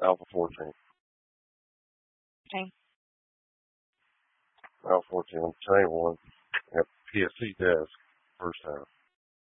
Alpha 14. Okay. Alpha 14 on the chain one. Got PSC desk first half.